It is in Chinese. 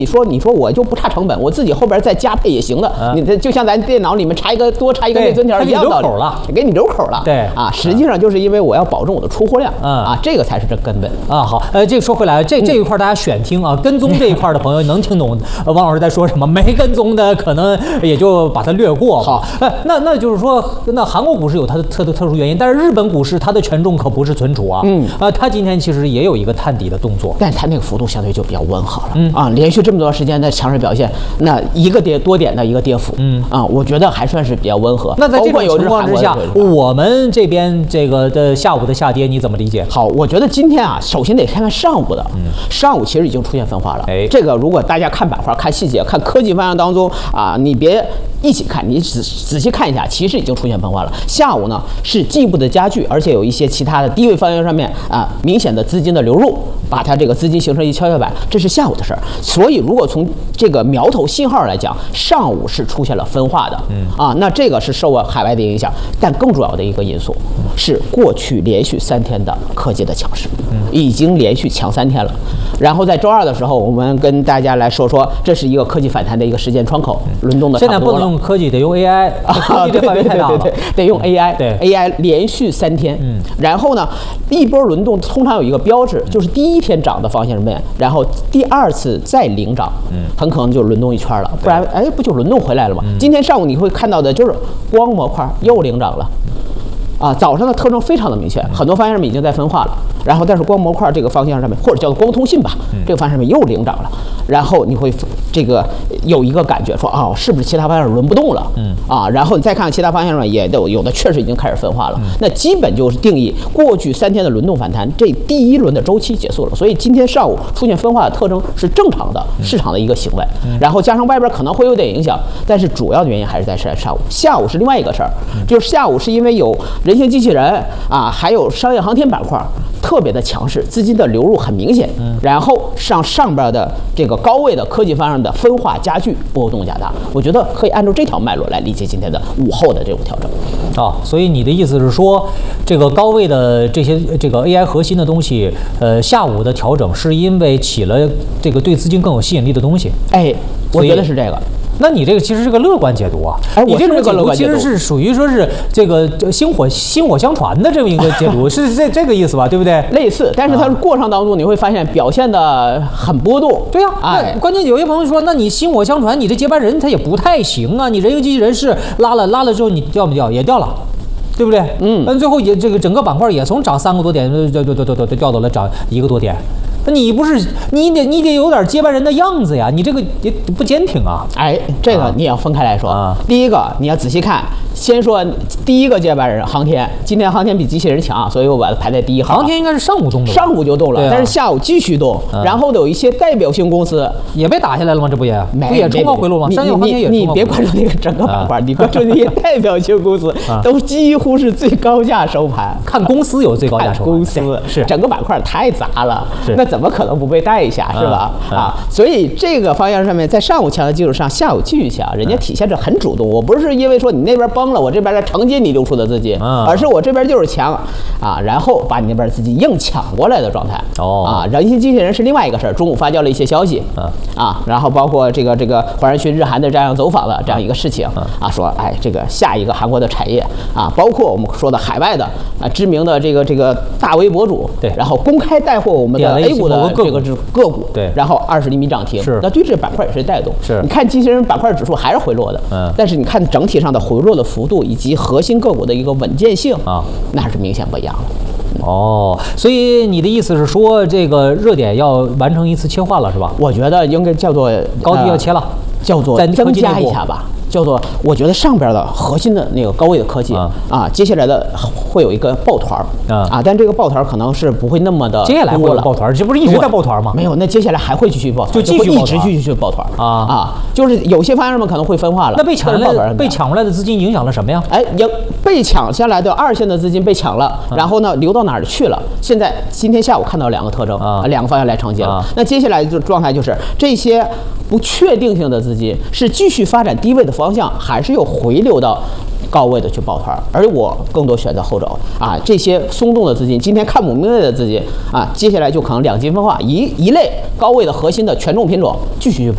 你说我就不差成本，我自己后边再加配也行的。你这就像咱电脑里面多插一个内存条一样道理，给你留口了。 对啊，实际上就是因为我要保证我的出货量。啊，这个才是这根本啊。好，这个说回来，这一块大家选听啊，跟踪这一块的朋友能听懂汪老师在说什么，没跟踪的可能也就把它略过。 好， 那就是说，那韩国股市有它的特殊原因，但是日本股市它的权重可不是存储啊。它今天其实也有一个探底的动作， 但它那个幅度相对就比较温和了。连续这么多时间的强势表现，那一个多点的一个跌幅，我觉得还算是比较温和。 那在这种情况之下，我们这边这个的下午的下跌你怎么理解？ 好，我觉得今天啊，首先得看看上午的，上午其实已经出现分化了。这个如果大家看板块、看细节、看科技方向当中啊，你别一起看，你仔细看一下，其实已经出现分化了。下午呢是进一步的加剧，而且有一些其他的低位方向上面啊，明显的资金的流入，把它这个资金形成一跷跷板，这是下午的事儿。所以如果从这个苗头信号来讲，上午是出现了分化的，那这个是受海外的影响，但更主要的一个因素是过去连续3天的科技的强势，已经连续强3天了。然后在周二的时候，我们跟大家来说，这是一个科技反弹的一个时间窗口，轮动的差不多了。 现在不能用科技，得用 AI， 科技这范围太大了， 得用 AI， 对 AI 连续3天，然后呢，一波轮动通常有一个标志，就是第一天涨的方向面，然后第2次再领涨，很可能就轮动一圈了，不然不就轮动回来了吗？今天上午你会看到的就是光模块又领涨了。早上的特征非常的明显，很多方向上面已经在分化了，然后但是光模块这个方向上面，或者叫做光通信吧，这个方向上面又领涨了，然后你会这个有一个感觉说是不是其他方向轮不动了？然后你再看看其他方向上也有的确实已经开始分化了，那基本就是定义过去3天的轮动反弹，这第一轮的周期结束了，所以今天上午出现分化的特征是正常的市场的一个行为，然后加上外边可能会有点影响，但是主要的原因还是在上午，下午是另外一个事儿，就是下午是因为有人形机器人还有商业航天板块特别的强势，资金的流入很明显，然后上边的这个高位的科技方向的分化加剧，波动加大。我觉得可以按照这条脉络来理解今天的午后的这种调整。 所以你的意思是说，这个高位的这个 AI 核心的东西，下午的调整是因为起了这个对资金更有吸引力的东西。 我觉得是这个。 那你这个其实是个乐观解读啊！你这种解读其实是属于说是这个薪火相传的这么一个解读，是这个意思吧？对不对？ 类似，但是它过程当中你会发现表现的很波动。 对呀，关键有些朋友说，那你薪火相传，你这接班人他也不太行啊！你人形机器人是拉了之后，你掉没掉？也掉了。对不对？最后也这个整个板块也从涨3个多点，掉到了涨1个多点。那你不是你得有点接班人的样子呀，你这个也不坚挺啊。 这个你也要分开来说。第一个你要仔细看，先说第一个接班人航天，今天航天比机器人强，所以我把它排在第1号。 航天应该是上午动的， 上午就动了，但是下午继续动，然后有一些代表性公司也被打下来了吗？这不也冲高回落吗？商业航天也你别关注那个整个板块，你关注那些代表性公司，都几乎是最高价收盘。 看公司有最高价收盘， 公司是整个板块太杂了，那怎么可能不被带一下，是吧？所以这个方向上面，在上午强的基础上，下午继续强，人家体现着很主动。我不是因为说你那边崩了，我这边来承接你流出的资金，而是我这边就是强然后把你那边资金硬抢过来的状态。人形机器人是另外一个事儿。中午发酵了一些消息然后包括这个黄仁勋日韩的这样走访的这样一个事情说这个下一个韩国的产业包括我们说的海外的知名的这个大 V 博主， 对， 然后公开带货我们的 A 股的这个个股， 对， 然后20厘米涨停，那对这板块也是带动。你看机器人板块指数还是回落的，但是你看整体上的回落的幅度以及核心个股的一个稳健性那是明显不一样的。 所以你的意思是说，这个热点要完成一次切换了，是吧？ 我觉得应该叫做高低要切了， 叫做增加一下吧。叫做我觉得上边的核心的那个高位的科技接下来的会有一个抱团但这个抱团可能是不会那么的接下来会有抱团，这不是一直在抱团吗？ 没有，那接下来还会继续抱团， 就继续一直抱团就是有些方向上面可能会分化了。 那被抢过来的资金影响了什么呀？ 被抢下来的2线的资金被抢了，然后呢流到哪儿去了？现在今天下午看到2个特征2个方向来承接了。那接下来的状态就是这些不确定性的资金是继续发展低位的方向，还是又回流到高位的去抱团？而我更多选择后者这些松动的资金，今天看不明白的资金接下来就可能两极分化，一类高位的核心的权重品种继续去抱。